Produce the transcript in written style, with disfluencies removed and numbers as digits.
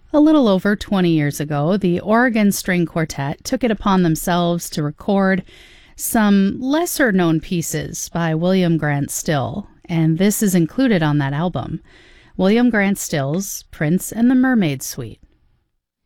A little over 20 years ago, the Oregon String Quartet took it upon themselves to record some lesser known pieces by William Grant Still, and this is included on that album. William Grant Still's Prince and the Mermaid Suite.